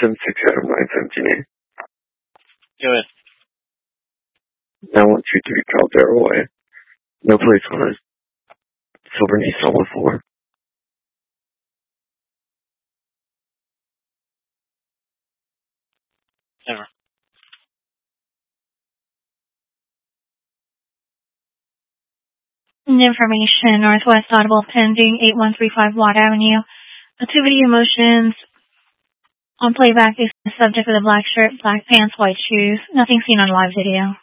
10-6 Adam 917. Do it. 9123 Caldera Way. No place on it. Silver Nissan 14. Never. Information, Northwest Audible pending 8135 Watt Avenue. Activity emotions on playback is the subject of the black shirt, black pants, white shoes. Nothing seen on live video.